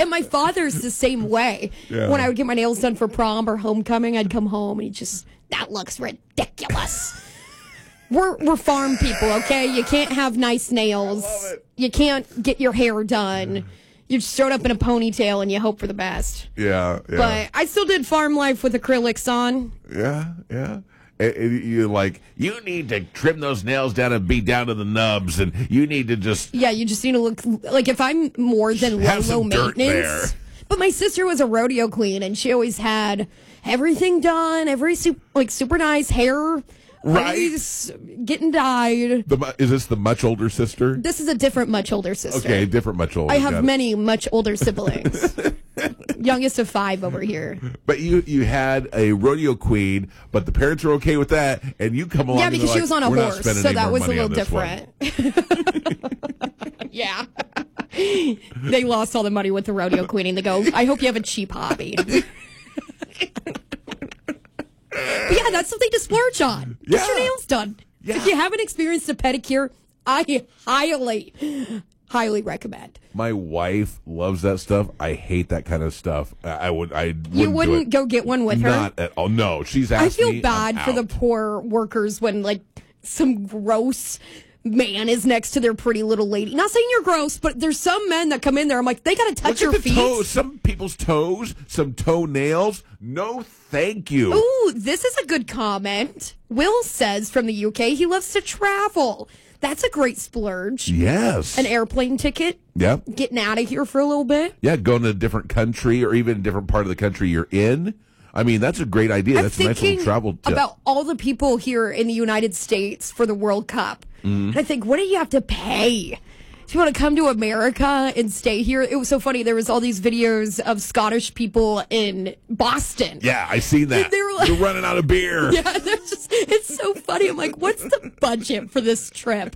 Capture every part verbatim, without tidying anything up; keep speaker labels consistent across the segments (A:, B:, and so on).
A: And my father's the same way.
B: Yeah.
A: When I would get my nails done for prom or homecoming, I'd come home and he'd just, that looks ridiculous. We're we're farm people, okay? You can't have nice nails.
B: I love it.
A: You can't get your hair done. You just throw it up in a ponytail and you hope for the best.
B: Yeah, yeah.
A: But I still did farm life with acrylics on.
B: Yeah, yeah. And, and you're like, you need to trim those nails down and be down to the nubs, and you need to just...
A: Yeah, you just need to look... Like, if I'm more than low,
B: Have
A: low
B: some dirt
A: maintenance...
B: there.
A: But my sister was a rodeo queen, and she always had everything done, every, super, like, super nice hair...
B: Right.
A: Always getting dyed.
B: The, mu- is this the much older sister?
A: This is a different, much older sister.
B: Okay, different, much older.
A: I
B: Got
A: have
B: it.
A: many much older siblings. Youngest of five over here.
B: But you you had a rodeo queen, but the parents are okay with that, and you come along.
A: Yeah,
B: and
A: because
B: they're
A: she
B: like,
A: was on a
B: "We're not
A: horse,
B: spending
A: so
B: any
A: that
B: more
A: was a
B: money
A: little
B: on this
A: different. Yeah. They lost all the money with the rodeo queen, and they go, I hope you have a cheap hobby. But yeah, that's something to splurge on. Get
B: Yeah.
A: your nails done.
B: Yeah.
A: If you haven't experienced a pedicure, I highly, highly recommend.
B: My wife loves that stuff. I hate that kind of stuff. I, I would. I wouldn't
A: You
B: do
A: wouldn't
B: it.
A: go get one with her?
B: Not at all. No, she's asked
A: I feel
B: me,
A: bad
B: I'm
A: for the
B: out.
A: poor workers when, like, some gross man is next to their pretty little lady. Not saying you're gross, but there's some men that come in there. I'm like, they got to touch
B: Look
A: your
B: at the
A: feet.
B: toes. Some people's toes, some toenails. No, thank you.
A: Ooh, this is a good comment. Will says from the U K he loves to travel. That's a great splurge.
B: Yes.
A: An airplane ticket.
B: Yep.
A: Getting out of here for a little bit.
B: Yeah, going to a different country or even a different part of the country you're in. I mean, that's a great idea.
A: I'm
B: that's a nice
A: thinking
B: little travel tip.
A: about all the people here in the United States for the World Cup.
B: Mm-hmm.
A: And I think, what do you have to pay to want to come to America and stay here? It was so funny. There was all these videos of Scottish people in Boston.
B: Yeah, I seen that.
A: They were like-
B: You're running out of beer.
A: Yeah, they're just, it's so funny. I'm like, what's the budget for this trip?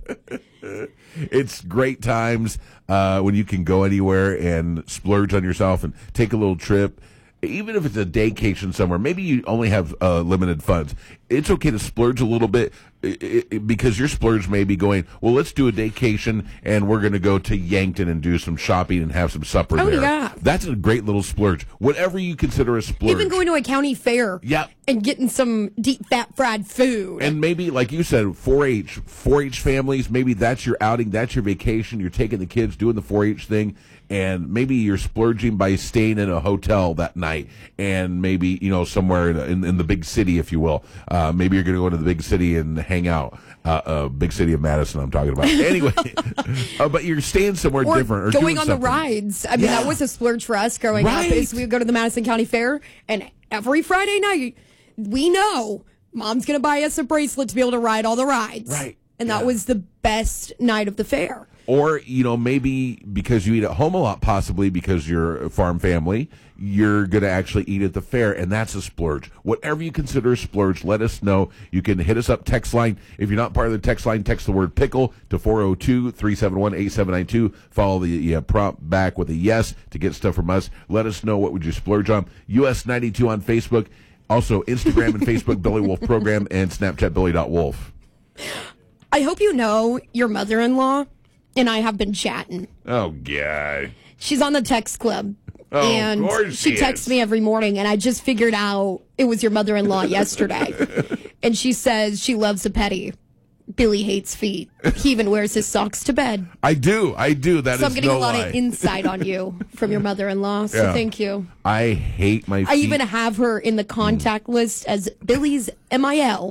B: It's great times uh, when you can go anywhere and splurge on yourself and take a little trip. Even if it's a daycation somewhere, maybe you only have uh, limited funds. It's okay to splurge a little bit i- i- because your splurge may be going, well, let's do a daycation and we're going to go to Yankton and do some shopping and have some supper
A: Oh,
B: there.
A: yeah.
B: That's a great little splurge. Whatever you consider a splurge.
A: Even going to a county fair.
B: Yep.
A: And getting some deep fat fried food.
B: And maybe, like you said, four H, four H families, maybe that's your outing, that's your vacation. You're taking the kids, doing the four H thing, and maybe you're splurging by staying in a hotel that night, and maybe, you know, somewhere in, in, in the big city, if you will. Uh, maybe you're going to go to the big city and hang out. Uh, uh, big city of Madison, I'm talking about. Anyway, uh, but you're staying somewhere
A: Or
B: different. Or
A: going
B: doing
A: on
B: something.
A: the rides. I mean,
B: Yeah.
A: that was a splurge for us growing
B: Right.
A: up. Is we would go to the Madison County Fair, and every Friday night, we know Mom's going to buy us a bracelet to be able to ride all the rides.
B: Right.
A: And that
B: Yeah.
A: was the best night of the fair.
B: Or, you know, maybe because you eat at home a lot, possibly because you're a farm family, you're going to actually eat at the fair, and that's a splurge. Whatever you consider a splurge, let us know. You can hit us up text line. If you're not part of the text line, text the word pickle to four oh two, three seven one, eight seven nine two. Follow the uh, prompt back with a yes to get stuff from us. Let us know what would you splurge on. U S ninety-two on Facebook. Also, Instagram and Facebook, Billy Wolf Program, and Snapchat, Billy.Wolf.
A: I hope you know your mother-in-law and I have been chatting.
B: Oh, God.
A: She's on the text club.
B: Oh, of
A: and
B: course
A: she
B: she
A: texts
B: is.
A: me every morning, and I just figured out it was your mother-in-law yesterday. And she says she loves a petty. Billy hates feet. He even wears his socks to bed.
B: I do. I do. That is
A: So I'm getting
B: no
A: a lot
B: lie.
A: of insight on you from your mother-in-law. So
B: Yeah.
A: thank you.
B: I hate my feet.
A: I even have her in the contact list as Billy's M I L.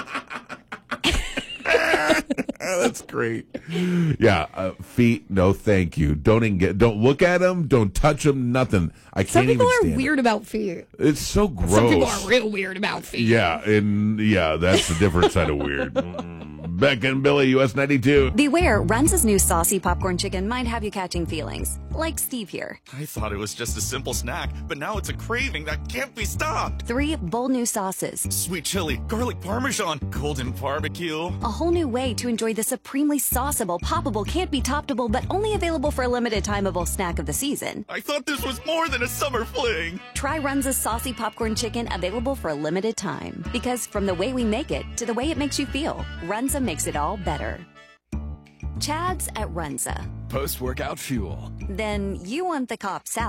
B: That's great. Yeah, uh, feet. No, thank you. Don't even get. Don't look at them. Don't touch them. Nothing. I
A: Some
B: can't
A: people
B: even
A: are
B: stand
A: weird about feet.
B: it. It's so gross.
A: Some people are real weird about feet.
B: Yeah, and yeah, that's the different side of weird. Mm-mm. Beck and Billy, U S ninety-two.
C: Beware, Runza's new saucy popcorn chicken might have you catching feelings. Like Steve here.
D: I thought it was just a simple snack, but now it's a craving that can't be stopped.
C: Three bold new sauces.
D: Sweet chili, garlic parmesan, golden barbecue.
C: A whole new way to enjoy the supremely sauceable, poppable, can't be toppable, but only available for a limited timeable snack of the season.
D: I thought this was more than a summer fling.
C: Try Runza's saucy popcorn chicken, available for a limited time. Because from the way we make it to the way it makes you feel, Runza makes it all better. Chad's at Runza.
E: Post-workout fuel.
C: Then you want the cop salad.